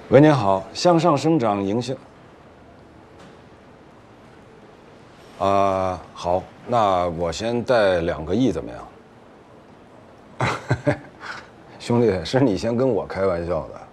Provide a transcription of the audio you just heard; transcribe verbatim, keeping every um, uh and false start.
喂，您好，向上生长营销。啊，好，那我先贷两个亿怎么样？兄弟，是你先跟我开玩笑的。